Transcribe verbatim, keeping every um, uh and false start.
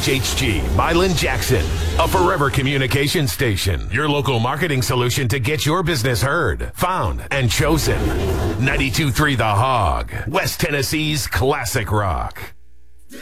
H H G by Lynn Jackson, a Forever Communication station. Your local marketing solution to get your business heard, found, and chosen. ninety-two point three The Hog, West Tennessee's classic rock.